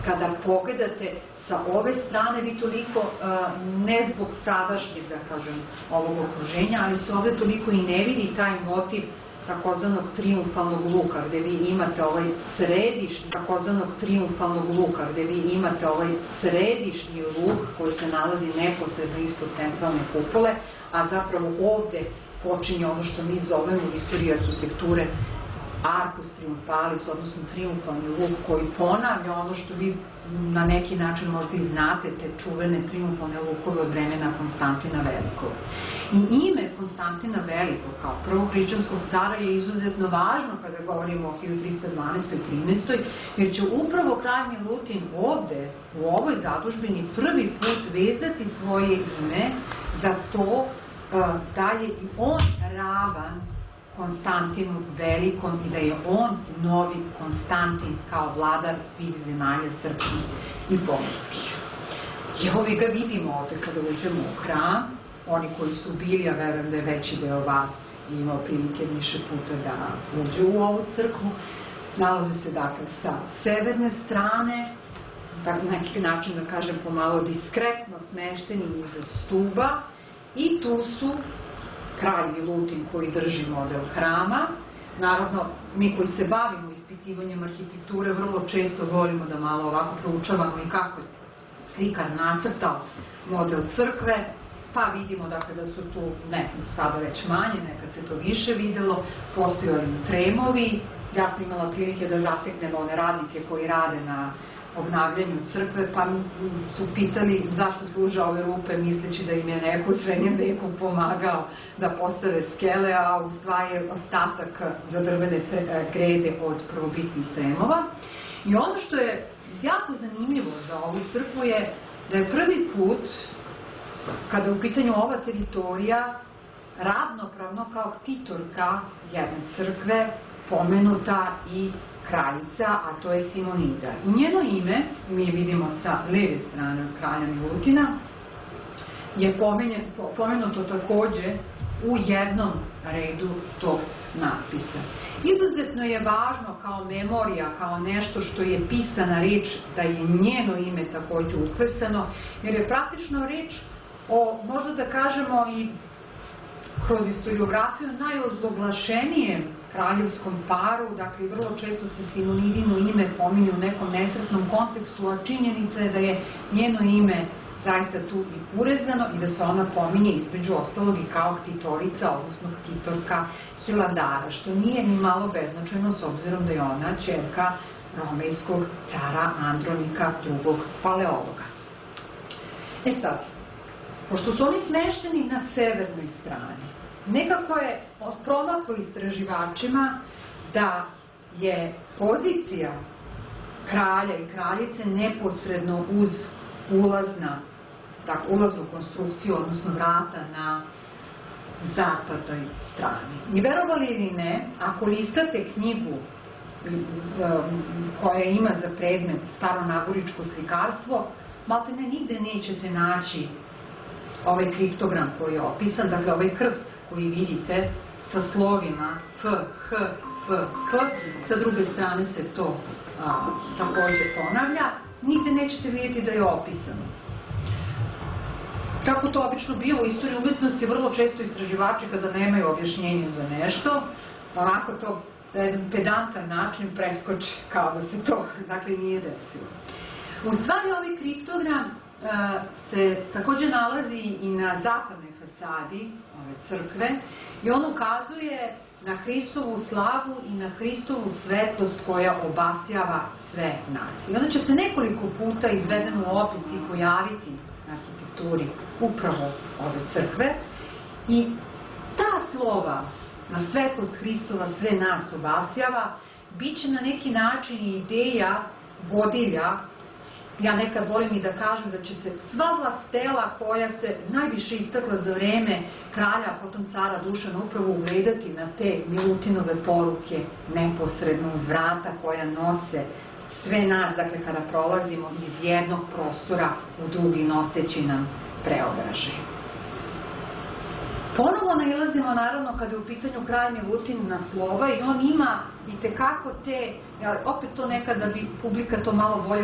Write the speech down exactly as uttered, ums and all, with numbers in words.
kada pogledate sa ove strane, vi toliko, ne zbog sadašnjeg, da kažem, ovog okruženja, ali se ovde toliko i ne vidi taj motiv takozvanog triumfalnog luka, gde vi imate ovaj središnji, takozvanog triumfalnog luka, gde vi imate ovaj središnji luk koji se nalazi neposredno ispod centralne kupole, a zapravo ovde počinje ono što mi zovemo u istoriji arhitekture arcus triumphalis, odnosno triumfalni luk koji ponavlja ono što vi na neki način možda i znate, te čuvene triumfalne lukove od vremena Konstantina Velikog. I ime Konstantina Velikog kao prvog hrišćanskog cara je izuzetno važno kada govorimo o hiljadu trista dvanaestoj i trinaestoj jer će upravo kralj Milutin ovde, u ovoj zadužbini, prvi put vezati svoje ime za to da je i on ravan Konstantinu Velikom i da je on novi Konstantin kao vladar svih zemalja srpskih i pomorskih. I evo vi ga vidimo ovde kada uđemo u hram, oni koji su bili, a verujem da je veći deo vas imao prilike više puta da uđe u ovu crkvu, nalaze se dakle sa severne strane, tako na neki način da kažem pomalo diskretno smešteni iza stuba i tu su kralj Milutin koji drži model hrama. Naravno, mi koji se bavimo ispitivanjem arhitekture vrlo često volimo da malo ovako proučavamo i kako je slikar nacrtao model crkve, pa vidimo dakle da su tu, nekad sada već manje, nekad se to više videlo, postojali i tremovi. Ja sam imala prilike da zateknem one radnike koji rade na obnavljanju crkve, pa su pitali zašto služe ove rupe, misleći da im je neko u srednjem veku pomagao da postave skele, a u stvari je ostatak zadrvene grede od prvobitnih tremova. I ono što je jako zanimljivo za ovu crkvu je da je prvi put, kada je u pitanju ova teritorija, ravnopravno kao ktitorka jedne crkve pomenuta i kraljica, a to je Simonida. I njeno ime, mi je vidimo sa leve strane od kralja Milutina, je pomenuto takođe u jednom redu tog natpisa. Izuzetno je važno kao memorija, kao nešto što je pisana reč, da je njeno ime takođe uklesano, jer je praktično reč o, možda da kažemo i kroz historiografiju, najozloglašenijem kraljevskom paru, dakle vrlo često se Simonidino ime pominje u nekom nesretnom kontekstu, a činjenica je da je njeno ime zaista tu i urezano i da se ona pominje između ostalog i kao ktitorica, odnosno ktitorka Hilandara, što nije ni malo beznačajno s obzirom da je ona ćerka romejskog cara Andronika drugog Paleologa. E sad, pošto su oni smešteni na severnoj strani, nekako je promaklo istraživačima da je pozicija kralja i kraljice neposredno uz ulazna, dakle, ulaznu konstrukciju, odnosno vrata na zapadnoj strani. I verovali ili ne, ako listate knjigu koja ima za predmet staronagoričko slikarstvo, malte ne nigde nećete naći ovaj kriptogram koji je opisan, dakle ovaj krst koji vidite sa slovima F, H, F, F, sa druge strane se to a, takođe ponavlja, nigde nećete vidjeti da je opisano. Kako to obično bio u istoriji umetnosti, vrlo često istraživači kada nemaju objašnjenja za nešto, onako to na jedan pedantan način preskoče kao da se to, dakle, nije desilo. U stvari ovaj kriptogram se takođe nalazi i na zapadnoj fasadi ove crkve i on ukazuje na Hristovu slavu i na Hristovu svetlost koja obasjava sve nas. I onda će se nekoliko puta izvedeno u opici pojaviti na arhitekturi upravo ove crkve i ta slova na svetlost Hristova sve nas obasjava bit će na neki način i ideja vodilja. Ja nekad volim i da kažem da će se sva vlastela koja se najviše istakla za vreme kralja, a potom cara Dušana, upravo ugledati na te Milutinove poruke neposredno uz vrata koja nose sve nas, dakle kada prolazimo iz jednog prostora u drugi noseći nam preobražaj. Ponovo nailazimo naravno kada je u pitanju kralj Milutin na slova i on ima i tekako te, opet to nekada bi publika to malo bolje